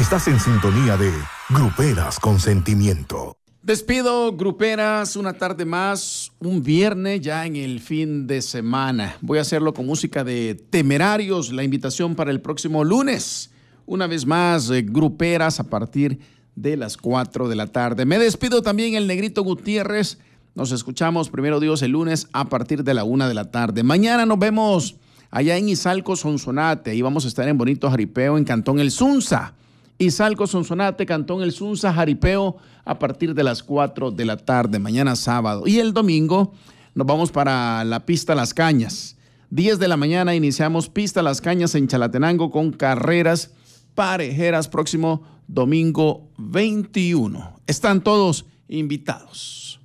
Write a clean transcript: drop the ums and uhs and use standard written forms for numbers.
Estás en sintonía de Gruperas con Sentimiento. Despido, gruperas, una tarde más, un viernes ya en el fin de semana. Voy a hacerlo con música de Temerarios, la invitación para el próximo lunes. Una vez más, gruperas a partir de las 4 de la tarde. Me despido también el Negrito Gutiérrez. Nos escuchamos primero Dios el lunes a partir de la 1 de la tarde. Mañana nos vemos allá en Izalco, Sonsonate. Ahí vamos a estar en bonito jaripeo en Cantón El Sunza. Izalco, Sonsonate, Cantón El Sunza, jaripeo a partir de las 4 de la tarde, mañana sábado. Y el domingo nos vamos para la pista Las Cañas. 10 de la mañana iniciamos pista Las Cañas en Chalatenango con carreras parejeras próximo domingo 21. Están todos invitados.